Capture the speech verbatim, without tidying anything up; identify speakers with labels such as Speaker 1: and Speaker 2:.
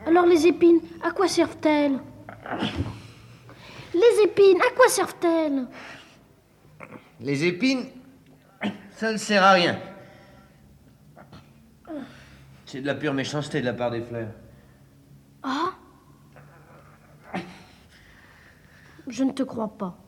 Speaker 1: Alors les épines, à quoi servent-elles? Les épines, à quoi servent-elles?
Speaker 2: Les épines, ça ne sert à rien. C'est de la pure méchanceté de la part des fleurs.
Speaker 1: Ah? Je ne te crois pas.